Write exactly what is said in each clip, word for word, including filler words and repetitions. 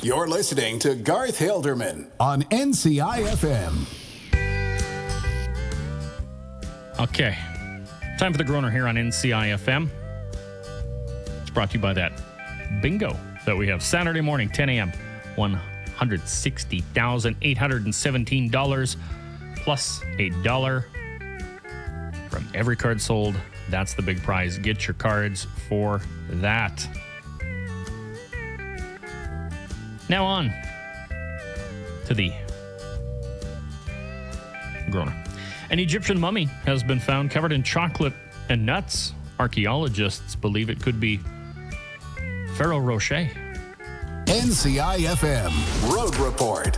You're listening to Garth Hilderman on N C I F M. Okay. Time for the Groner here on N C I F M. It's brought to you by that bingo that we have Saturday morning, ten a.m. one hundred sixty thousand eight hundred seventeen dollars plus a dollar from every card sold. That's the big prize. Get your cards for that. Now on to the Groner. An Egyptian mummy has been found covered in chocolate and nuts. Archaeologists believe it could be Pharaoh Rocher. N C I F M Road Report.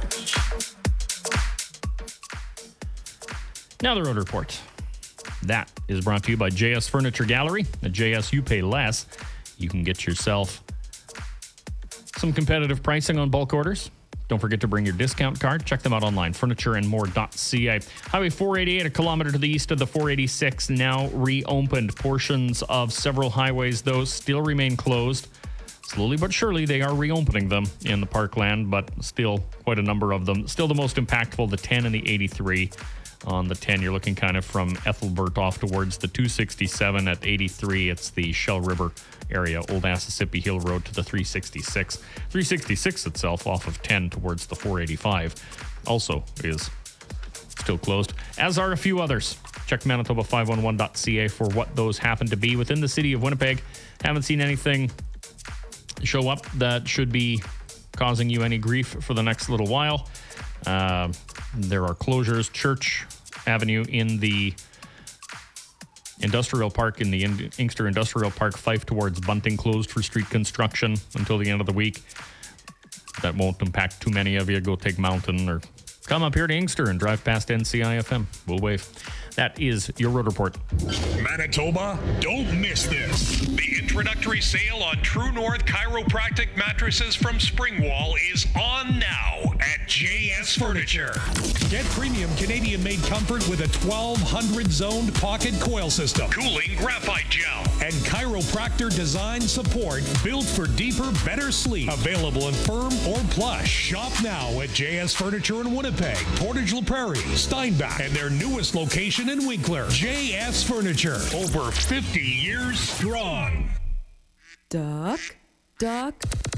Now the Road Report. That is brought to you by J S Furniture Gallery. At J S, you pay less. You can get yourself some competitive pricing on bulk orders. Don't forget to bring your discount card. Check them out online, furniture and more dot c a. Highway four eighty-eight, a kilometer to the east of the four eighty-six, now reopened. Portions of several highways, though, still remain closed. Slowly but surely, they are reopening them in the Parkland, but still quite a number of them. Still the most impactful, the ten and the eighty-three. On the ten, you're looking kind of from Ethelbert off towards the two sixty-seven. At eighty-three, it's the Shell River area, Old Mississippi Hill Road to the three sixty-six. three sixty-six itself off of ten towards the four eighty-five also is still closed, as are a few others. Check Manitoba five eleven dot c a for what those happen to be. Within the city of Winnipeg, haven't seen anything show up that should be causing you any grief for the next little while. Uh, there are closures. Church Avenue in the Industrial Park, in the Inkster Industrial Park, Fife towards Bunting, closed for street construction until the end of the week. That won't impact too many of you. Go take Mountain or come up here to Inkster and drive past N C I F M. We'll wave. That is your Road Report. Manitoba, don't miss this. The introductory sale on True North Chiropractic mattresses from Springwall is on now at J S Furniture. Get premium Canadian-made comfort with a twelve hundred zoned pocket coil system, Cooling graphite gel, and chiropractor design support built for deeper, better sleep. Available in firm or plush. Shop now at J S Furniture in Winnipeg, Portage La Prairie, Steinbach, and their newest location in Winkler. J S Furniture, over fifty years strong. Duck, duck,